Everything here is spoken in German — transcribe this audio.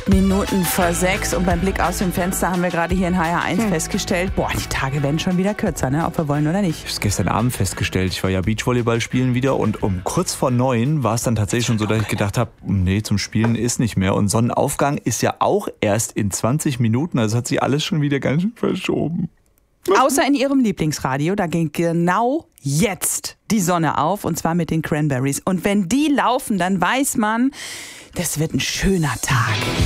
Minuten vor 6 und beim Blick aus dem Fenster haben wir gerade hier in HR1 festgestellt, die Tage werden schon wieder kürzer, ne? Ob wir wollen oder nicht. Ich habe es gestern Abend festgestellt, ich war ja Beachvolleyball spielen wieder und um kurz vor 9 war es dann tatsächlich schon so, dass ich gedacht habe, nee, zum Spielen ist nicht mehr. Und Sonnenaufgang ist ja auch erst in 20 Minuten, also hat sich alles schon wieder ganz schön verschoben. Außer in ihrem Lieblingsradio, da ging genau jetzt die Sonne auf und zwar mit den Cranberries. Und wenn die laufen, dann weiß man, das wird ein schöner Tag.